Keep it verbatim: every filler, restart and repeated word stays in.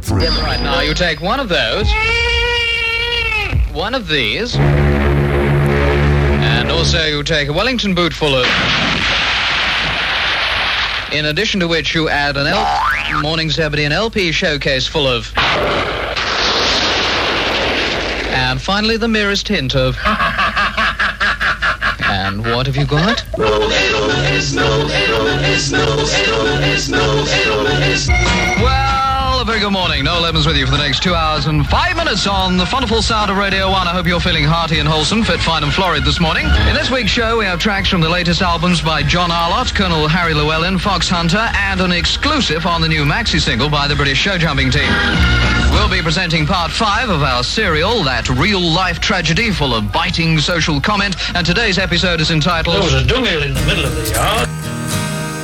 Yeah, right, now you take one of those, one of these, and also you take a Wellington boot full of, in addition to which you add an L- Morning Zebedee, an L P showcase full of, and finally the merest hint of, and what have you got? Well, a very good morning. Noel Evans with you for the next two hours and five minutes on the wonderful sound of Radio one. I hope you're feeling hearty and wholesome, fit, fine and florid this morning. In this week's show, we have tracks from the latest albums by John Arlott, Colonel Harry Llewellyn, Fox Hunter, and an exclusive on the new maxi single by the British show jumping team. We'll be presenting part five of our serial, that real-life tragedy full of biting social comment, and today's episode is entitled... There was a dunghill in the middle of the yard.